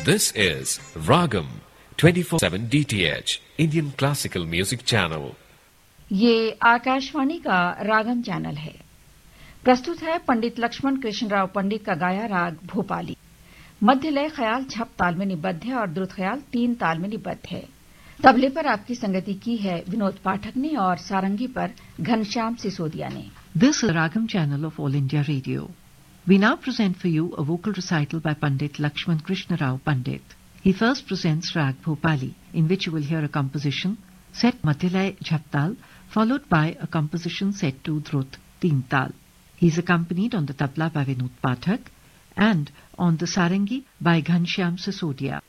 This is Ragam 24/7 DTH Indian Classical Music Channel. ये आकाशवाणी का रागम channel है। प्रस्तुत है पंडित लक्ष्मण कृष्णराव पंडित का गाया राग भोपाली। मध्य लय ख्याल छप ताल में निबद्ध है और द्रुत ख्याल 3 ताल में निबद्ध है। तबले पर आपकी संगति की है विनोद पाठक ने और सारंगी पर घनश्याम सिसोदिया ने। This is the Ragam channel of All India Radio. We now present for you a vocal recital by Pandit Lakshman Krishna Rao Pandit. He first presents Rag Bhopali, in which you will hear a composition set Madhyalay Jhaptal, followed by a composition set to Drut Teental. He is accompanied on the tabla by Vinod Pathak and on the sarangi by Ghanshyam Sisodia.